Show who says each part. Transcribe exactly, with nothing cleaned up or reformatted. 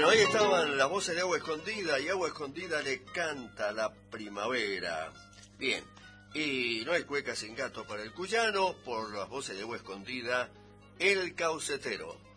Speaker 1: Bueno, ahí estaban las voces de Agua Escondida, y Agua Escondida le canta la primavera. Bien, y no hay cueca sin gato para el cuyano, por las voces de Agua Escondida, El Caucetero.